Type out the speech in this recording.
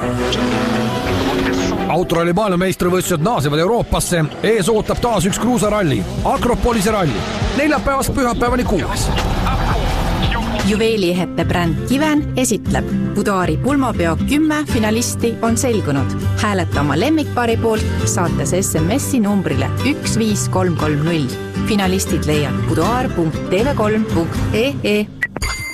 Autoralli maailmameistrivõistlused naasevad Euroopasse. Ees ootab taas üks kruusaralli, Akropolise ralli. Neljapäevast pühapäevani 6. Juveeliehete bränd Kiven esitleb. Budaari pulmapeo 10 finalisti on selgunud. Hääleta oma lemmikpaari poolt, saates SMS-i numbrile 15330. Finalistid leiad budaar.tv3.ee.